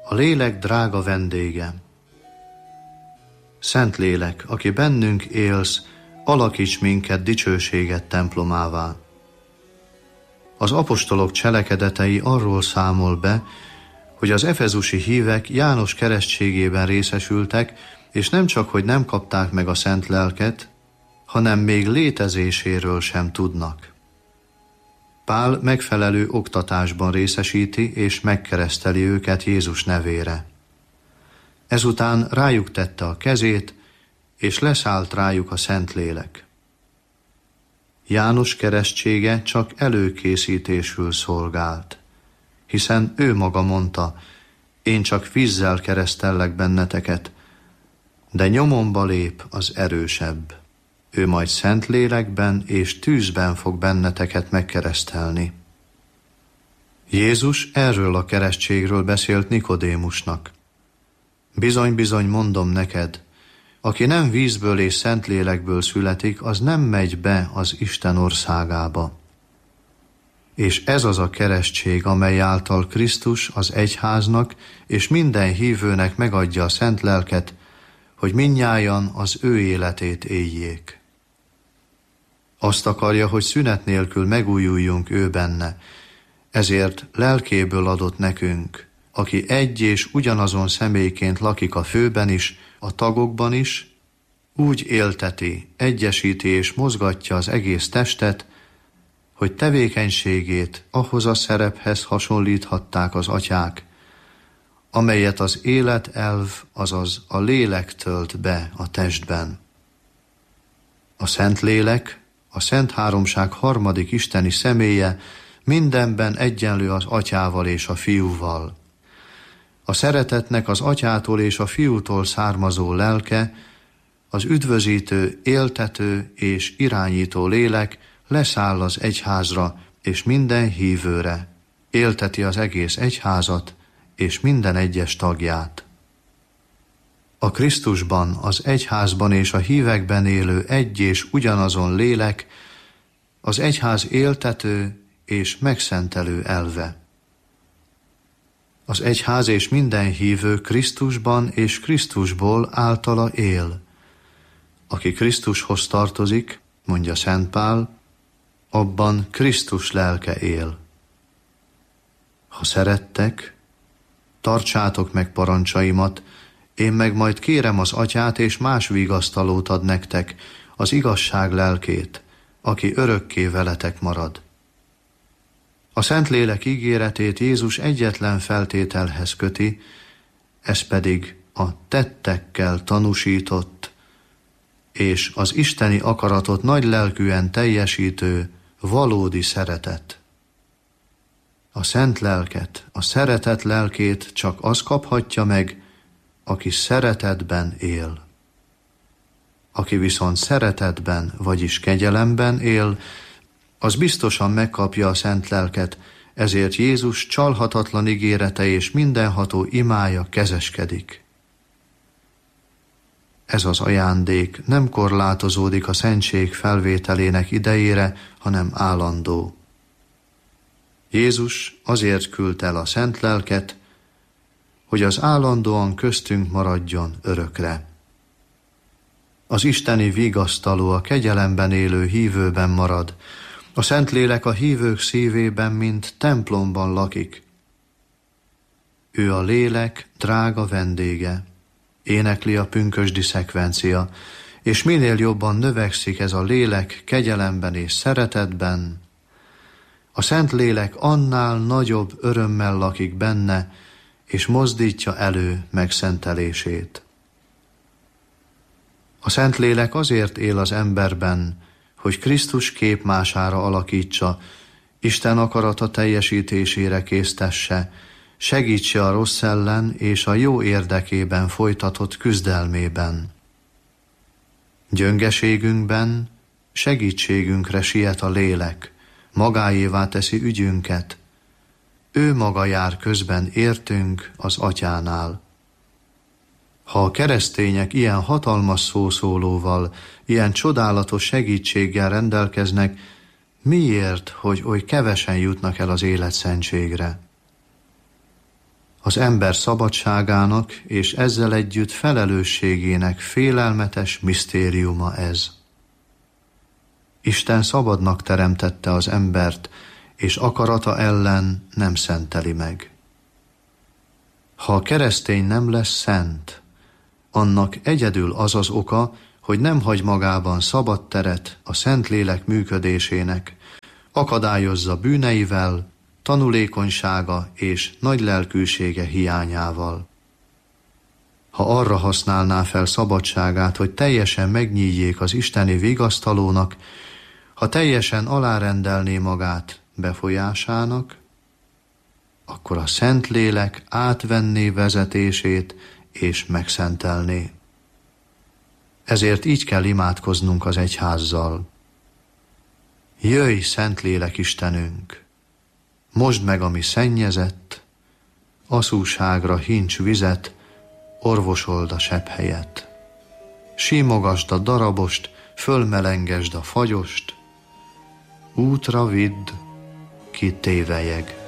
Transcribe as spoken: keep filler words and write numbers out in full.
A lélek drága vendége. Szentlélek, aki bennünk élsz, alakíts minket dicsőséged templomává. Az apostolok cselekedetei arról számol be, hogy az efezusi hívek János keresztségében részesültek, és nem csak, hogy nem kapták meg a szent lelket, hanem még létezéséről sem tudnak. Pál megfelelő oktatásban részesíti és megkereszteli őket Jézus nevére. Ezután rájuk tette a kezét, és leszállt rájuk a Szentlélek. János keresztsége csak előkészítésül szolgált, hiszen ő maga mondta, én csak vízzel keresztellek benneteket, de nyomomba lép az erősebb. Ő majd Szentlélekben és tűzben fog benneteket megkeresztelni. Jézus erről a keresztségről beszélt Nikodémusnak. Bizony-bizony mondom neked, aki nem vízből és Szentlélekből születik, az nem megy be az Isten országába. És ez az a keresztség, amely által Krisztus az egyháznak és minden hívőnek megadja a szent lelket, hogy mindnyájan az ő életét éljék. Azt akarja, hogy szünet nélkül megújuljunk ő benne, ezért lelkéből adott nekünk, aki egy és ugyanazon személyként lakik a főben is, a tagokban is, úgy élteti, egyesíti és mozgatja az egész testet, hogy tevékenységét ahhoz a szerephez hasonlíthatták az atyák, amelyet az életelv, azaz a lélek tölt be a testben. A Szentlélek, a Szent Háromság harmadik isteni személye mindenben egyenlő az atyával és a fiúval. A szeretetnek az atyától és a fiútól származó lelke, az üdvözítő, éltető és irányító lélek leszáll az egyházra és minden hívőre, élteti az egész egyházat és minden egyes tagját. A Krisztusban, az egyházban és a hívekben élő egy és ugyanazon lélek, az egyház éltető és megszentelő elve. Az egyház és minden hívő Krisztusban és Krisztusból általa él. Aki Krisztushoz tartozik, mondja Szent Pál, abban Krisztus lelke él. Ha szerettek, tartsátok meg parancsaimat, én meg majd kérem az atyát, és más vigasztalót ad nektek, az igazság lelkét, aki örökké veletek marad. A Szentlélek ígéretét Jézus egyetlen feltételhez köti, ez pedig a tettekkel tanúsított, és az isteni akaratot nagylelkűen teljesítő, valódi szeretet. A szent lelket, a szeretet lelkét csak az kaphatja meg, aki szeretetben él. Aki viszont szeretetben, vagyis kegyelemben él, az biztosan megkapja a szent lelket, ezért Jézus csalhatatlan ígérete és mindenható imája kezeskedik. Ez az ajándék nem korlátozódik a szentség felvételének idejére, hanem állandó. Jézus azért küldte el a szent lelket, hogy az állandóan köztünk maradjon örökre. Az isteni vigasztaló a kegyelemben élő hívőben marad, a Szentlélek a hívők szívében, mint templomban lakik. Ő a lélek drága vendége, énekli a pünkösdi szekvencia, és minél jobban növekszik ez a lélek kegyelemben és szeretetben, a Szentlélek annál nagyobb örömmel lakik benne, és mozdítja elő megszentelését. A Szentlélek azért él az emberben, hogy Krisztus képmására alakítsa, Isten akarata teljesítésére késztesse, segítse a rossz ellen és a jó érdekében folytatott küzdelmében. Gyöngeségünkben segítségünkre siet a lélek, magáévá teszi ügyünket. Ő maga jár közben értünk az atyánál. Ha a keresztények ilyen hatalmas szószólóval, ilyen csodálatos segítséggel rendelkeznek, miért, hogy oly kevesen jutnak el az életszentségre? Az ember szabadságának és ezzel együtt felelősségének félelmetes misztériuma ez. Isten szabadnak teremtette az embert, és akarata ellen nem szenteli meg. Ha a keresztény nem lesz szent, annak egyedül az az oka, hogy nem hagy magában szabad teret a Szentlélek működésének, akadályozza bűneivel, tanulékonysága és nagy lelkűsége hiányával. Ha arra használná fel szabadságát, hogy teljesen megnyíljék az isteni vigasztalónak, ha teljesen alárendelné magát befolyásának, akkor a Szentlélek átvenné vezetését és megszentelné. Ezért így kell imádkoznunk az egyházzal. Jöjj, Szentlélek Istenünk! Mosd meg a mi szennyezett, aszúságra hincs vizet, orvosold a sebhelyet. Simogasd a darabost, fölmelengesd a fagyost, útra vidd, ki tévelyeg.